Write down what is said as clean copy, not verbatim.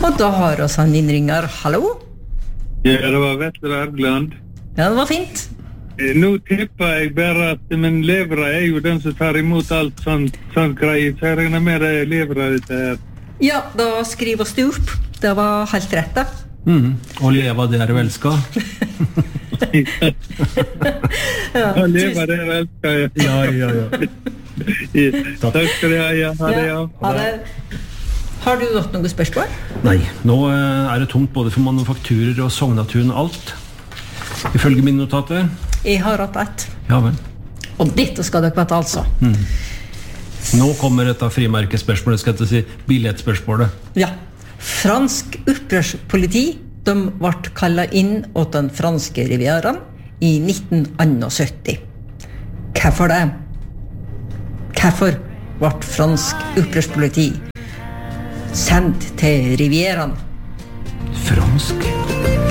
Og da har oss en innringer. Hallo? Ja, det var Vetle Wergeland. Ja, det var fint. Nå tipper jeg bare at min levere jo den som tar imot alt sånn greier. Så jeg regner med det levere dette her. Ja, da skriv oss det opp. Det var helt rett da. Og leva det du elsker. Ja, leva det jeg elsker. Ja. Takk skal du ha, ja. Ha det, ja. Ha det. Har du hatt noe spørsmål? Nei, nå det tomt både for manufakturer og Sognaturen og alt. Ifølge mine notater. Jeg har hatt ett. Ja vel. Og dette skal dere vite altså. Nå kommer et av frimerkespørsmålet, skal jeg si, billettspørsmålet. Ja. Fransk opprørspoliti, de ble kallet inn åt den franske rivieraen i 1971. Hvorfor det? Hvorfor ble fransk opprørspoliti sendt til rivieraen? Fransk